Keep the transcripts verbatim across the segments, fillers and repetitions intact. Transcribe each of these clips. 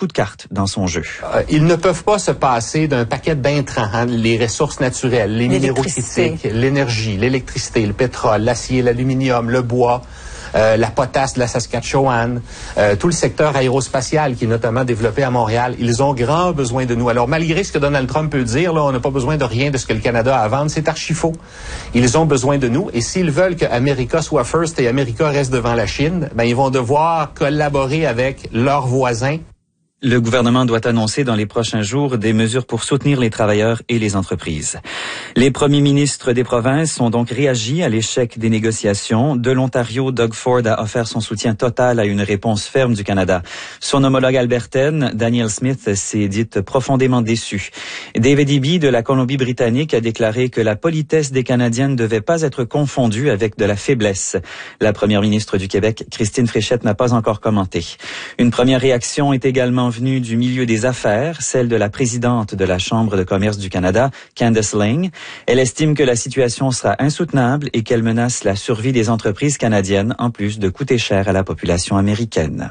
beaucoup de cartes dans son jeu. Euh, ils ne peuvent pas se passer d'un paquet d'intrants, hein, les ressources naturelles, les minéraux critiques, l'énergie, l'électricité, le pétrole, l'acier, l'aluminium, le bois, euh, la potasse de la Saskatchewan, euh, tout le secteur aérospatial qui est notamment développé à Montréal. Ils ont grand besoin de nous. Alors, malgré ce que Donald Trump peut dire, là, on n'a pas besoin de rien de ce que le Canada a à vendre, c'est archi faux. Ils ont besoin de nous. Et s'ils veulent que America soit first et America reste devant la Chine, ben, ils vont devoir collaborer avec leurs voisins. Le gouvernement doit annoncer dans les prochains jours des mesures pour soutenir les travailleurs et les entreprises. Les premiers ministres des provinces ont donc réagi à l'échec des négociations. De l'Ontario, Doug Ford a offert son soutien total à une réponse ferme du Canada. Son homologue albertaine, Danielle Smith, s'est dite profondément déçue. David Eby de la Colombie-Britannique a déclaré que la politesse des Canadiens ne devait pas être confondue avec de la faiblesse. La première ministre du Québec, Christine Fréchette, n'a pas encore commenté. Une première réaction est également venue du milieu des affaires, celle de la présidente de la Chambre de commerce du Canada, Candace Lang. Elle estime que la situation sera insoutenable et qu'elle menace la survie des entreprises canadiennes, en plus de coûter cher à la population américaine.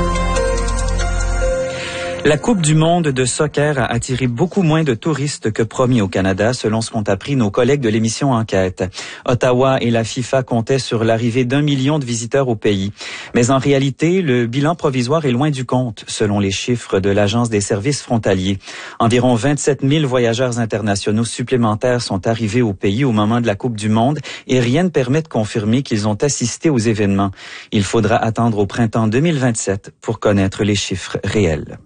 La Coupe du monde de soccer a attiré beaucoup moins de touristes que promis au Canada, selon ce qu'ont appris nos collègues de l'émission Enquête. Ottawa et la FIFA comptaient sur l'arrivée d'un million de visiteurs au pays. Mais en réalité, le bilan provisoire est loin du compte, selon les chiffres de l'Agence des services frontaliers. Environ vingt-sept mille voyageurs internationaux supplémentaires sont arrivés au pays au moment de la Coupe du monde et rien ne permet de confirmer qu'ils ont assisté aux événements. Il faudra attendre au printemps deux mille vingt-sept pour connaître les chiffres réels.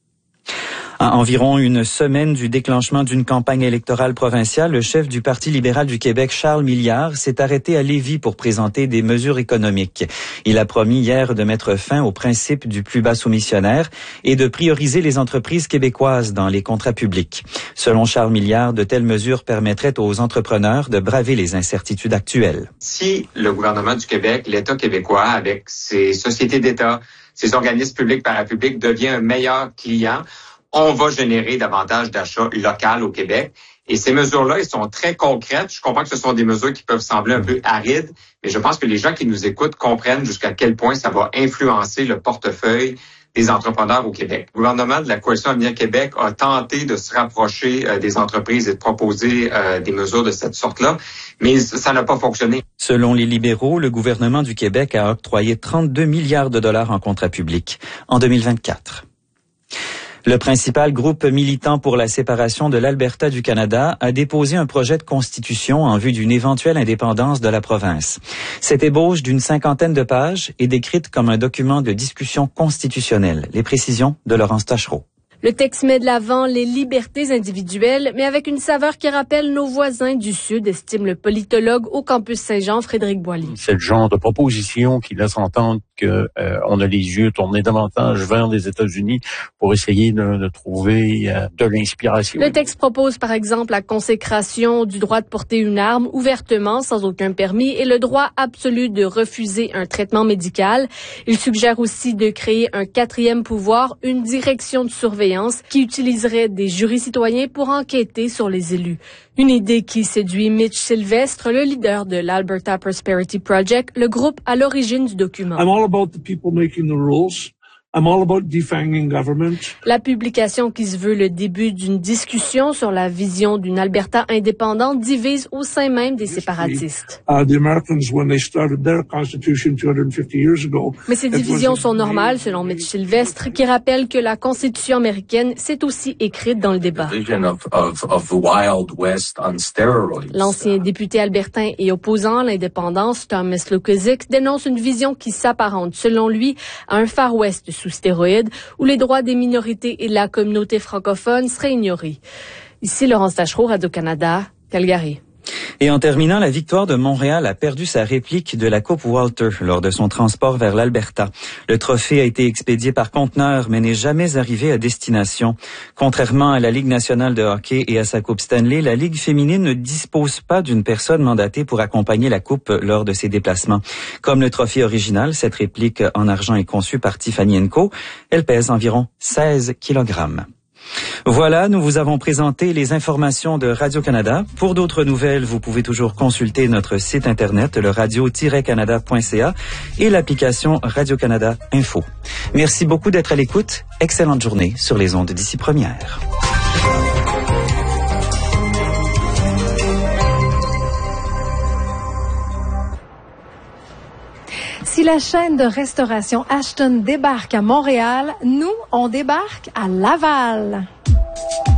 À environ une semaine du déclenchement d'une campagne électorale provinciale, le chef du Parti libéral du Québec, Charles Milliard, s'est arrêté à Lévis pour présenter des mesures économiques. Il a promis hier de mettre fin au principe du plus bas soumissionnaire et de prioriser les entreprises québécoises dans les contrats publics. Selon Charles Milliard, de telles mesures permettraient aux entrepreneurs de braver les incertitudes actuelles. Si le gouvernement du Québec, l'État québécois, avec ses sociétés d'État, ses organismes publics, parapublics, devient un meilleur client, on va générer davantage d'achats locaux au Québec. Et ces mesures-là, elles sont très concrètes. Je comprends que ce sont des mesures qui peuvent sembler un peu arides, mais je pense que les gens qui nous écoutent comprennent jusqu'à quel point ça va influencer le portefeuille des entrepreneurs au Québec. Le gouvernement de la Coalition Avenir Québec a tenté de se rapprocher euh, des entreprises et de proposer euh, des mesures de cette sorte-là, mais ça n'a pas fonctionné. Selon les libéraux, le gouvernement du Québec a octroyé trente-deux milliards de dollars en contrats publics en deux mille vingt-quatre. Le principal groupe militant pour la séparation de l'Alberta du Canada a déposé un projet de constitution en vue d'une éventuelle indépendance de la province. Cette ébauche d'une cinquantaine de pages est décrite comme un document de discussion constitutionnelle. Les précisions de Laurence Tachereau. Le texte met de l'avant les libertés individuelles, mais avec une saveur qui rappelle nos voisins du Sud, estime le politologue au campus Saint-Jean, Frédéric Boily. C'est le genre de proposition qui laisse entendre que euh, on a les yeux tournés davantage vers les États-Unis pour essayer de, de trouver euh, de l'inspiration. Le texte propose par exemple la consécration du droit de porter une arme ouvertement, sans aucun permis, et le droit absolu de refuser un traitement médical. Il suggère aussi de créer un quatrième pouvoir, une direction de surveillance qui utiliserait des jurys citoyens pour enquêter sur les élus. Une idée qui séduit Mitch Sylvestre, le leader de l'Alberta Prosperity Project, le groupe à l'origine du document. I'm all about the people making the rules. I'm all about defanging government. La publication qui se veut le début d'une discussion sur la vision d'une Alberta indépendante divise au sein même des séparatistes. Uh, the Americans, when they started their constitution two hundred fifty years ago. Mais ces divisions sont normales, selon Mitch Sylvestre, qui rappelle que la Constitution américaine s'est aussi écrite dans le débat. L'ancien député albertain et opposant à l'indépendance, Thomas Lukaszuk, dénonce une vision qui s'apparente, selon lui, à un Far West sous stéroïdes, où les droits des minorités et de la communauté francophone seraient ignorés. Ici, Laurence Tachereau, Radio-Canada, Calgary. Et en terminant, la Victoire de Montréal a perdu sa réplique de la Coupe Walter lors de son transport vers l'Alberta. Le trophée a été expédié par conteneur, mais n'est jamais arrivé à destination. Contrairement à la Ligue nationale de hockey et à sa Coupe Stanley, la Ligue féminine ne dispose pas d'une personne mandatée pour accompagner la Coupe lors de ses déplacements. Comme le trophée original, cette réplique en argent est conçue par Tiffany and Co. Elle pèse environ seize kilogrammes. Voilà, nous vous avons présenté les informations de Radio-Canada. Pour d'autres nouvelles, vous pouvez toujours consulter notre site internet, le radio tiret canada point c a et l'application Radio-Canada Info. Merci beaucoup d'être à l'écoute. Excellente journée sur les ondes d'Ici Première. Si la chaîne de restauration Ashton débarque à Montréal, nous, on débarque à Laval.